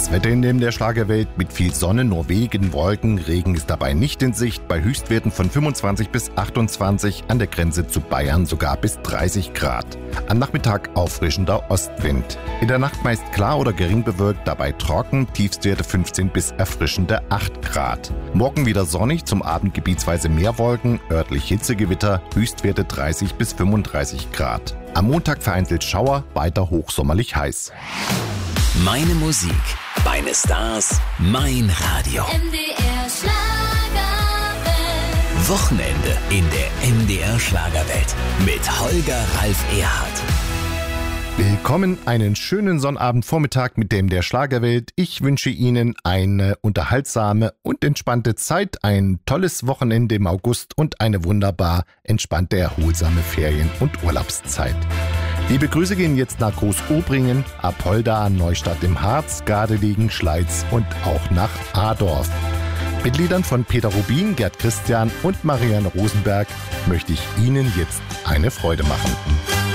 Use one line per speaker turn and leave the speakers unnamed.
Das Wetter in der Schlagerwelt mit viel Sonne, nur wenigen Wolken, Regen ist dabei nicht in Sicht, bei Höchstwerten von 25 bis 28, an der Grenze zu Bayern sogar bis 30 Grad. Am Nachmittag auffrischender Ostwind. In der Nacht meist klar oder gering bewölkt, dabei trocken, Tiefstwerte 15 bis erfrischende 8 Grad. Morgen wieder sonnig, zum Abend gebietsweise mehr Wolken, örtlich Hitzegewitter, Höchstwerte 30 bis 35 Grad. Am Montag vereinzelt Schauer, weiter hochsommerlich heiß.
Meine Musik, meine Stars, mein Radio.
MDR Schlagerwelt.
Wochenende in der MDR Schlagerwelt mit Holger Ralf Erhardt.
Willkommen, einen schönen Sonnabendvormittag mit dem der Schlagerwelt. Ich wünsche Ihnen eine unterhaltsame und entspannte Zeit, ein tolles Wochenende im August und eine wunderbar entspannte, erholsame Ferien- und Urlaubszeit. Liebe Grüße gehen jetzt nach Großobringen, Apolda, Neustadt im Harz, Gardelegen, Schleiz und auch nach Adorf. Mit Liedern von Peter Rubin, Gerd Christian und Marianne Rosenberg möchte ich Ihnen jetzt eine Freude machen.